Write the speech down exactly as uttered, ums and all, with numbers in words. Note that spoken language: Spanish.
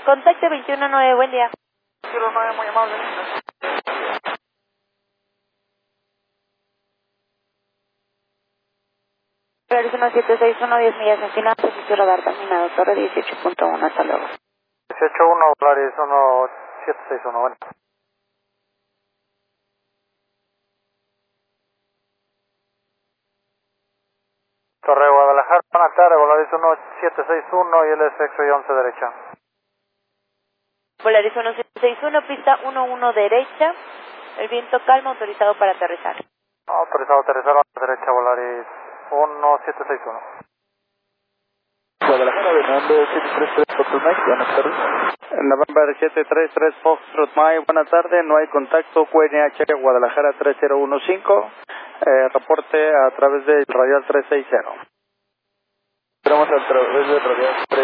Contacte veintiuno nueve, buen día. veintiuno nueve, muy amable. Polaris uno siete seis uno, diez millas en final, servicio radar caminado, torre dieciocho punto uno, hasta luego. dieciocho uno, Polaris uno siete seis uno, bueno. Torre Guadalajara, buenas tardes, Polaris uno siete seis uno y el S X-Ray once derecha. Polaris uno siete seis uno, pista uno uno derecha, el viento calmo, autorizado para aterrizar. Autorizado a aterrizar a la derecha, Polaris uno siete seis uno. Guadalajara, November siete tres tres Foxtrot Mike, buenas tardes. November siete tres tres Foxtrot Mike, buenas tardes, no hay contacto, Q N H Guadalajara tres cero uno cinco, eh, reporte a través del radial tres seis cero. Esperamos a través del radial tres